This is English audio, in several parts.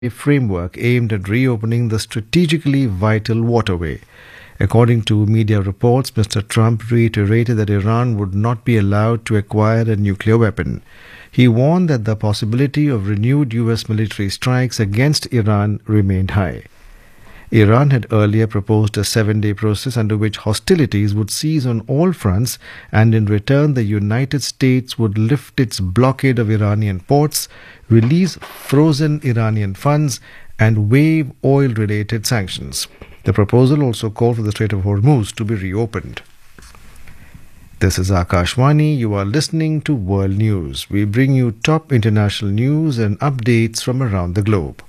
a framework aimed at reopening the strategically vital waterway. According to media reports, Mr. Trump reiterated that Iran would not be allowed to acquire a nuclear weapon. He warned that the possibility of renewed U.S. military strikes against Iran remained high. Iran had earlier proposed a 7-day process under which hostilities would cease on all fronts, and in return the United States would lift its blockade of Iranian ports, release frozen Iranian funds, and waive oil-related sanctions. The proposal also called for the Strait of Hormuz to be reopened. This is Akashwani. You are listening to World News. We bring you top international news and updates from around the globe.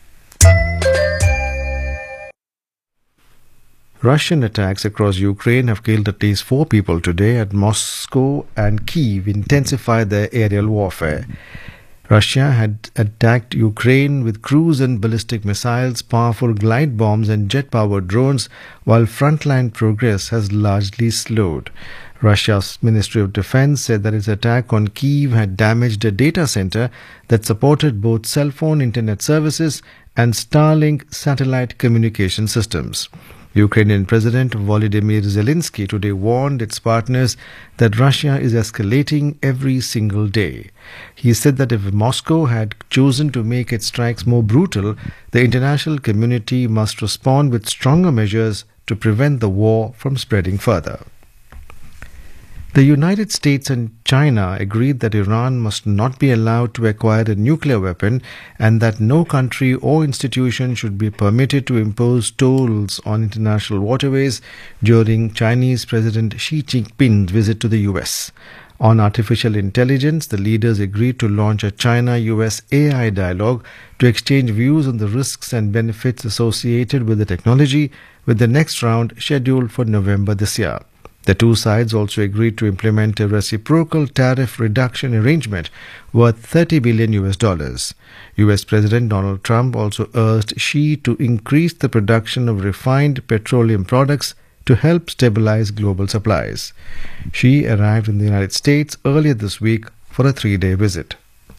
Russian attacks across Ukraine have killed at least 4 people today as Moscow and Kyiv intensify their aerial warfare. Russia had attacked Ukraine with cruise and ballistic missiles, powerful glide bombs and jet-powered drones, while frontline progress has largely slowed. Russia's Ministry of Defense said that its attack on Kyiv had damaged a data center that supported both cell phone internet services and Starlink satellite communication systems. Ukrainian President Volodymyr Zelensky today warned its partners that Russia is escalating every single day. He said that if Moscow had chosen to make its strikes more brutal, the international community must respond with stronger measures to prevent the war from spreading further. The United States and China agreed that Iran must not be allowed to acquire a nuclear weapon and that no country or institution should be permitted to impose tolls on international waterways during Chinese President Xi Jinping's visit to the US. On artificial intelligence, the leaders agreed to launch a China-US AI dialogue to exchange views on the risks and benefits associated with the technology, with the next round scheduled for November this year. The two sides also agreed to implement a reciprocal tariff reduction arrangement worth $30 billion. US President Donald Trump also urged Xi to increase the production of refined petroleum products to help stabilize global supplies. Xi arrived in the United States earlier this week for a 3-day visit.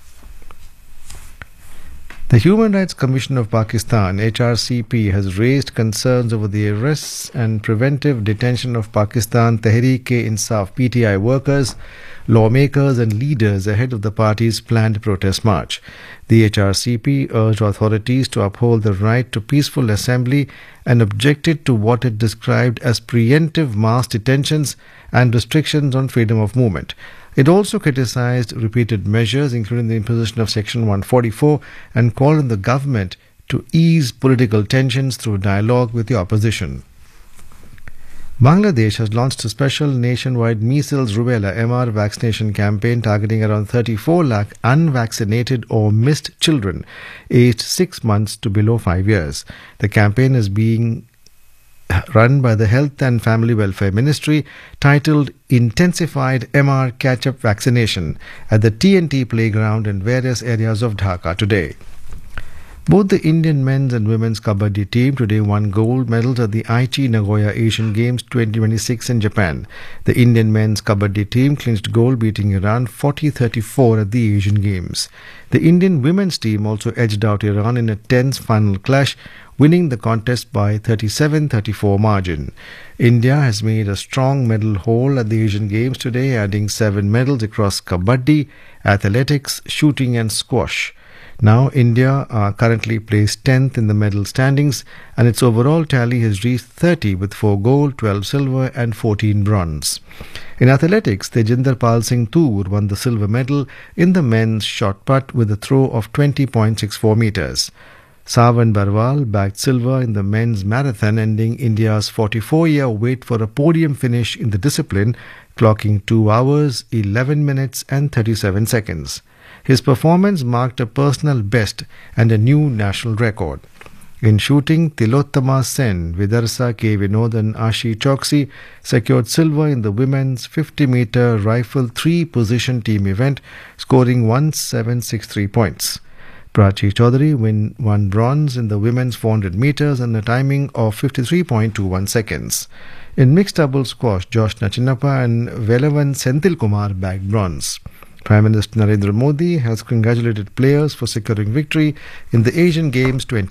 The Human Rights Commission of Pakistan, HRCP, has raised concerns over the arrests and preventive detention of Pakistan Tehreek-e-Insaf PTI workers, lawmakers and leaders ahead of the party's planned protest march. The HRCP urged authorities to uphold the right to peaceful assembly and objected to what it described as preemptive mass detentions and restrictions on freedom of movement. It also criticized repeated measures, including the imposition of Section 144, and called on the government to ease political tensions through dialogue with the opposition. Bangladesh has launched a special nationwide measles rubella MR vaccination campaign targeting around 34 lakh unvaccinated or missed children aged 6 months to below 5 years. The campaign is being run by the Health and Family Welfare Ministry, titled Intensified MR Catch-up Vaccination at the TNT Playground in various areas of Dhaka today. Both the Indian men's and women's kabaddi team today won gold medals at the Aichi Nagoya Asian Games 2026 in Japan. The Indian men's kabaddi team clinched gold, beating Iran 40-34 at the Asian Games. The Indian women's team also edged out Iran in a tense final clash, winning the contest by 37-34 margin. India has made a strong medal haul at the Asian Games today, adding 7 medals across kabaddi, athletics, shooting and squash. Now India are currently placed 10th in the medal standings, and its overall tally has reached 30 with 4 gold, 12 silver and 14 bronze. In athletics, Tejinder Pal Singh Toor won the silver medal in the men's shot put with a throw of 20.64 meters. Savan Barwal bagged silver in the men's marathon, ending India's 44-year wait for a podium finish in the discipline, clocking 2 hours, 11 minutes and 37 seconds. His performance marked a personal best and a new national record. In shooting, Tilottama Sen, Vidarsa K. Vinod and Ashi Choksi secured silver in the women's 50-meter rifle 3-position team event, scoring 1763 points. Prachi Chaudhary won bronze in the women's 400 meters and a timing of 53.21 seconds. In mixed double squash, Josh Nachinappa and Velavan Senthil Kumar bagged bronze. Prime Minister Narendra Modi has congratulated players for securing victory in the Asian Games 20.